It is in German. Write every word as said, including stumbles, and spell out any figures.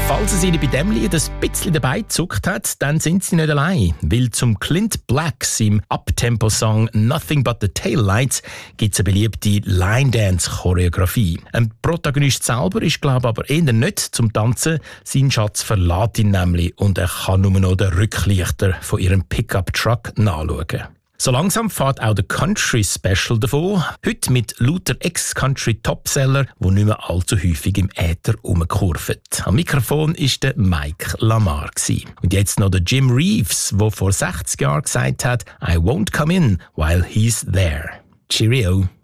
Falls es Ihnen bei diesem Lied ein bisschen dabei gezuckt hat, dann sind Sie nicht allein. Weil zum Clint Blacks im Uptempo-Song «Nothing but the Taillights» gibt es eine beliebte Line-Dance-Choreografie. Ein Protagonist selber ist, glaube ich, aber eher nicht zum Tanzen. Sein Schatz verlässt ihn nämlich und er kann nur noch den Rücklichter von ihrem Pickup-Truck nachschauen. So langsam fährt auch der Country-Special davon. Heute mit lauter Ex-Country-Topseller, die nicht mehr allzu häufig im Äther rumkurven. Am Mikrofon war der Mike Lamar. Und jetzt noch der Jim Reeves, der vor sechzig Jahren gesagt hat, «I won't come in while he's there». Cheerio.